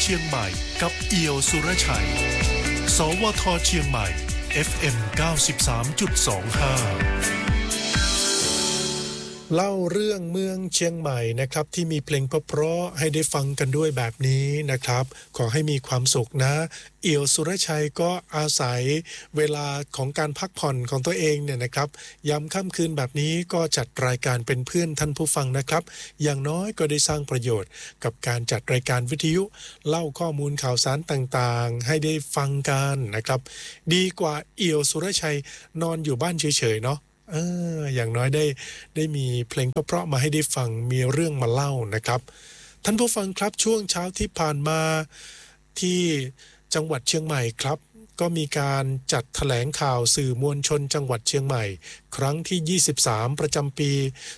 เชียงใหม่กับเอี่ยวสุรชัยสวทเชียงใหม่ FM 93.25เล่าเรื่องเมืองเชียงใหม่นะครับที่มีเพลงเพราะๆให้ได้ฟังกันด้วยแบบนี้นะครับขอให้มีความสุขนะเอี่ยวสุรชัยก็อาศัยเวลาของการพักผ่อนของตัวเองเนี่ยนะครับยามค่ำคืนแบบนี้ก็จัดรายการเป็นเพื่อนท่านผู้ฟังนะครับอย่างน้อยก็ได้สร้างประโยชน์กับการจัดรายการวิทยุเล่าข้อมูลข่าวสารต่างๆให้ได้ฟังกันนะครับดีกว่าเอี่ยวสุรชัยนอนอยู่บ้านเฉยๆเนาะอย่างน้อยได้มีเพลงเพราะๆมาให้ได้ฟังมีเรื่องมาเล่านะครับท่านผู้ฟังครับช่วงเช้าที่ผ่านมาที่จังหวัดเชียงใหม่ครับก็มีการจัดแถลงข่าวสื่อมวลชนจังหวัดเชียงใหม่ครั้งที่23ประจำปี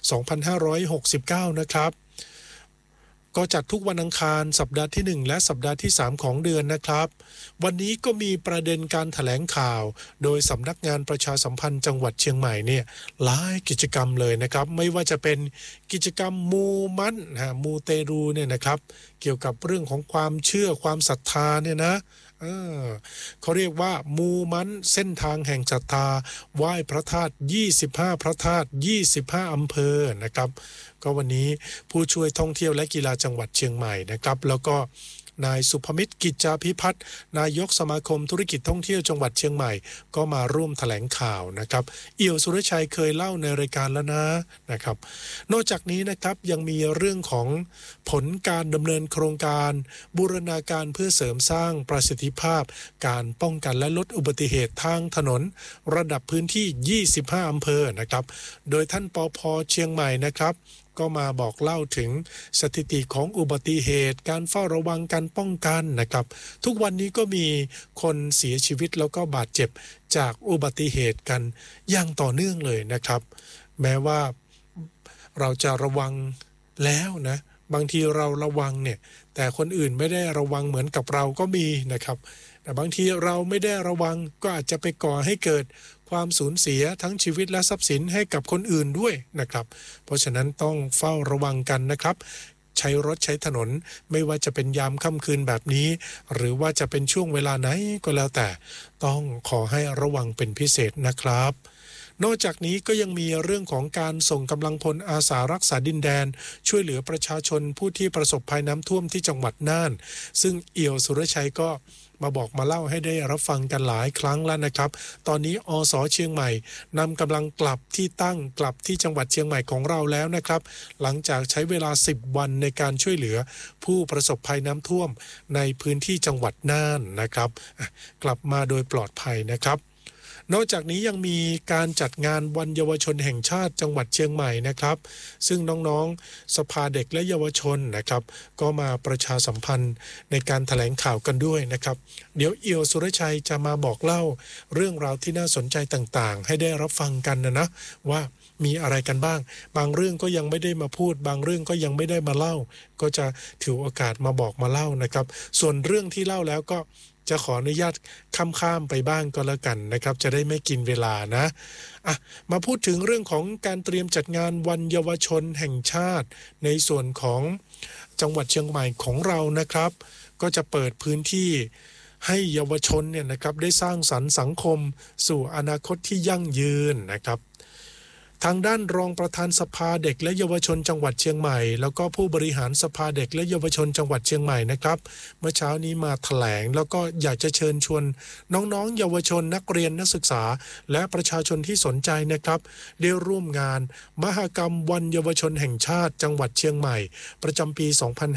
2569นะครับก็จัดทุกวันอังคารสัปดาห์ที่1และสัปดาห์ที่3ของเดือนนะครับวันนี้ก็มีประเด็นการแถลงข่าวโดยสำนักงานประชาสัมพันธ์จังหวัดเชียงใหม่เนี่ยหลายกิจกรรมเลยนะครับไม่ว่าจะเป็นกิจกรรมมูมั่นมูเตรูเนี่ยนะครับเกี่ยวกับเรื่องของความเชื่อความศรัทธาเนี่ยนะเขาเรียกว่ามูมันเส้นทางแห่งศรัทธาไหว้พระธาตุ25พระธาตุ25อำเภอนะครับก็วันนี้ผู้ช่วยท่องเที่ยวและกีฬาจังหวัดเชียงใหม่นะครับแล้วก็นายสุภมิตรกิจจาภิพัฒน์นายกสมาคมธุรกิจท่องเที่ยวจังหวัดเชียงใหม่ก็มาร่วมแถลงข่าวนะครับเอี่ยวสุรชัยเคยเล่าในรายการแล้วนะครับนอกจากนี้นะครับยังมีเรื่องของผลการดำเนินโครงการบูรณาการเพื่อเสริมสร้างประสิทธิภาพการป้องกันและลดอุบัติเหตุทางถนนระดับพื้นที่25อำเภอนะครับโดยท่านปภ.เชียงใหม่นะครับก็มาบอกเล่าถึงสถิติของอุบัติเหตุการเฝ้าระวังการป้องกันนะครับทุกวันนี้ก็มีคนเสียชีวิตแล้วก็บาดเจ็บจากอุบัติเหตุกันอย่างต่อเนื่องเลยนะครับแม้ว่าเราจะระวังแล้วนะบางทีเราระวังเนี่ยแต่คนอื่นไม่ได้ระวังเหมือนกับเราก็มีนะครับแต่บางทีเราไม่ได้ระวังก็อาจจะไปก่อให้เกิดความสูญเสียทั้งชีวิตและทรัพย์สินให้กับคนอื่นด้วยนะครับเพราะฉะนั้นต้องเฝ้าระวังกันนะครับใช้รถใช้ถนนไม่ว่าจะเป็นยามค่ำคืนแบบนี้หรือว่าจะเป็นช่วงเวลาไหนก็แล้วแต่ต้องขอให้ระวังเป็นพิเศษนะครับนอกจากนี้ก็ยังมีเรื่องของการส่งกำลังพลอาสารักษาดินแดนช่วยเหลือประชาชนผู้ที่ประสบภัยน้ำท่วมที่จังหวัดน่านซึ่งเอี่ยวสุรชัยก็มาบอกมาเล่าให้ได้รับฟังกันหลายครั้งแล้วนะครับตอนนี้อส.เชียงใหม่นำกำลังกลับที่ตั้งกลับที่จังหวัดเชียงใหม่ของเราแล้วนะครับหลังจากใช้เวลา10วันในการช่วยเหลือผู้ประสบภัยน้ำท่วมในพื้นที่จังหวัดน่านนะครับกลับมาโดยปลอดภัยนะครับนอกจากนี้ยังมีการจัดงานวันเยาวชนแห่งชาติจังหวัดเชียงใหม่นะครับซึ่งน้องๆสภาเด็กและเยาวชนนะครับก็มาประชาสัมพันธ์ในการแถลงข่าวกันด้วยนะครับเดี๋ยวเอี่ยวสุรชัยจะมาบอกเล่าเรื่องราวที่น่าสนใจต่างๆให้ได้รับฟังกันนะว่ามีอะไรกันบ้างบางเรื่องก็ยังไม่ได้มาพูดบางเรื่องก็ยังไม่ได้มาเล่าก็จะถือโอกาสมาบอกมาเล่านะครับส่วนเรื่องที่เล่าแล้วก็จะขออนุญาตข้ามไปบ้างก็แล้วกันนะครับจะได้ไม่กินเวลานะมาพูดถึงเรื่องของการเตรียมจัดงานวันเยาวชนแห่งชาติในส่วนของจังหวัดเชียงใหม่ของเรานะครับก็จะเปิดพื้นที่ให้เยาวชนเนี่ยนะครับได้สร้างสรรค์สังคมสู่อนาคตที่ยั่งยืนนะครับทางด้านรองประธานสภาเด็กและเยาวชนจังหวัดเชียงใหม่แล้วก็ผู้บริหารสภาเด็กและเยาวชนจังหวัดเชียงใหม่นะครับเมื่อเช้านี้มาแถลงแล้วก็อยากจะเชิญชวนน้องๆเยาวชนนักเรียนนักศึกษาและประชาชนที่สนใจนะครับได้ร่วมงานมหกรรมวันเยาวชนแห่งชาติจังหวัดเชียงใหม่ประจำปี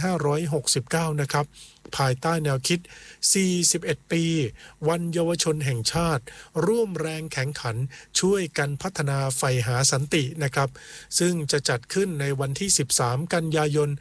2569นะครับภายใต้แนวคิด41ปีวันเยาวชนแห่งชาติร่วมแรงแข่งขันช่วยกันพัฒนาใฝ่หาสันตินะครับซึ่งจะจัดขึ้นในวันที่13กันยายน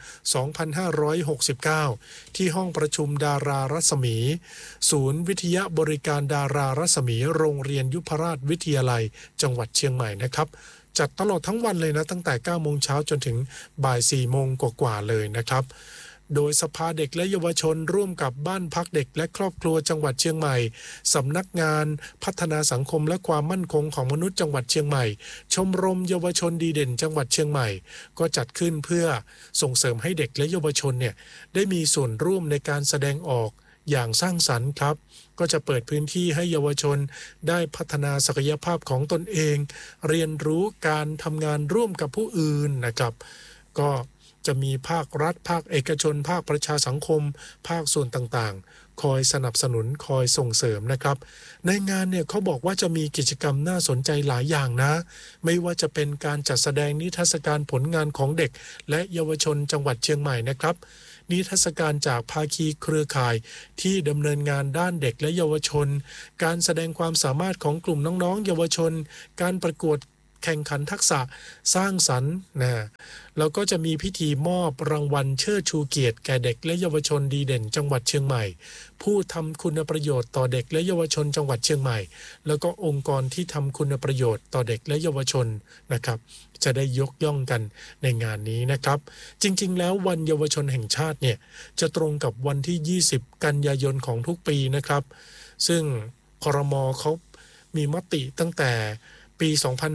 2569ที่ห้องประชุมดารารัศมีศูนย์วิทยาบริการดารารัศมีโรงเรียนยุพราชวิทยาลัยจังหวัดเชียงใหม่นะครับจัดตลอดทั้งวันเลยนะตั้งแต่ 9 โมงเช้าจนถึงบ่าย 4 โมงกว่าๆเลยนะครับโดยสภาเด็กและเยาวชนร่วมกับบ้านพักเด็กและครอบครัวจังหวัดเชียงใหม่สำนักงานพัฒนาสังคมและความมั่นคงของมนุษย์จังหวัดเชียงใหม่ชมรมเยาวชนดีเด่นจังหวัดเชียงใหม่ก็จัดขึ้นเพื่อส่งเสริมให้เด็กและเยาวชนเนี่ยได้มีส่วนร่วมในการแสดงออกอย่างสร้างสรรค์ครับก็จะเปิดพื้นที่ให้เยาวชนได้พัฒนาศักยภาพของตนเองเรียนรู้การทำงานร่วมกับผู้อื่นนะครับก็จะมีภาครัฐภาคเอกชนภาคประชาสังคมภาคส่วนต่างๆคอยสนับสนุนคอยส่งเสริมนะครับในงานเนี่ยเขาบอกว่าจะมีกิจกรรมน่าสนใจหลายอย่างนะไม่ว่าจะเป็นการจัดแสดงนิทรรศการผลงานของเด็กและเยาวชนจังหวัดเชียงใหม่นะครับนิทรรศการจากภาคีเครือข่ายที่ดำเนินงานด้านเด็กและเยาวชนการแสดงความสามารถของกลุ่มน้องๆเยาวชนการประกวดแข่งขันทักษะสร้างสรรค์นะแล้วก็จะมีพิธีมอบรางวัลเชิดชูเกียรติแก่เด็กและเยาวชนดีเด่นจังหวัดเชียงใหม่ผู้ทำคุณประโยชน์ต่อเด็กและเยาวชนจังหวัดเชียงใหม่แล้วก็องค์กรที่ทำคุณประโยชน์ต่อเด็กและเยาวชนนะครับจะได้ยกย่องกันในงานนี้นะครับจริงๆแล้ววันเยาวชนแห่งชาติเนี่ยจะตรงกับวันที่20กันยายนของทุกปีนะครับซึ่งครม.เขามีมติตั้งแต่ปี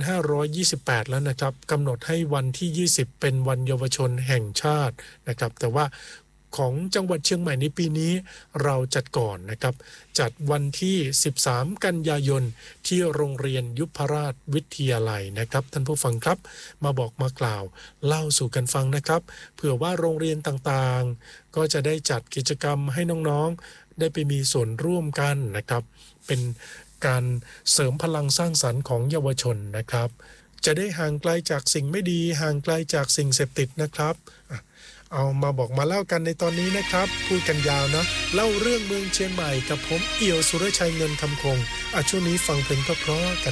2528 แล้วนะครับกำหนดให้วันที่20เป็นวันเยาวชนแห่งชาตินะครับแต่ว่าของจังหวัดเชียงใหม่ในปีนี้เราจัดก่อนนะครับจัดวันที่13กันยายนที่โรงเรียนยุพราชวิทยาลัยนะครับท่านผู้ฟังครับมาบอกมากล่าวเล่าสู่กันฟังนะครับเผื่อว่าโรงเรียนต่างๆก็จะได้จัดกิจกรรมให้น้องๆได้ไปมีส่วนร่วมกันนะครับเป็นการเสริมพลังสร้างสรรค์ของเยาวชนนะครับจะได้ห่างไกลจากสิ่งไม่ดีห่างไกลจากสิ่งเสพติดนะครับเอามาบอกมาเล่ากันในตอนนี้นะครับพูดกันยาวนะเล่าเรื่องเมืองเชียงใหม่กับผมเอี่ยวสุรชัยเงินคำคงช่วงนี้ฟังเพลงเพราะๆกัน